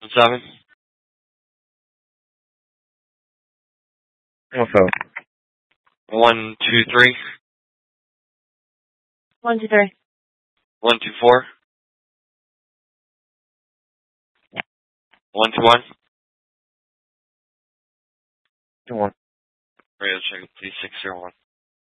7. What's up? 1, 2, 3. 1, 2, 3. 1, 2, 4. 1, 2, 1. Come on. Radio check, please 601.